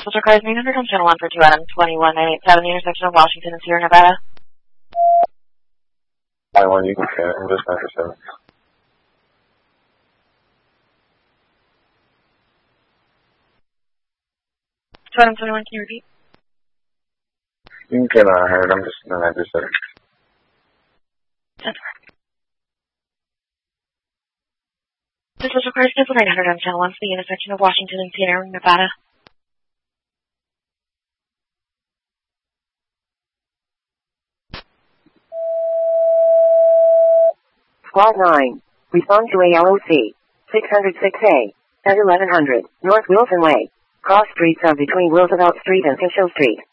Passenger cars 900 on Channel 1 for 2 Adam 21987, the intersection of Washington and Sierra Nevada. I want you can say it. I'm just not for 7. 2 Adam 21, can you repeat? You can get hired. I'm just not for 7. Passenger cars 900 on Channel 1 for the intersection of Washington and Sierra Nevada. Squad 9. Respond to ALOC 606A at 1100 North Wilson Way. Cross streets of between Roosevelt Street and Fishel Street.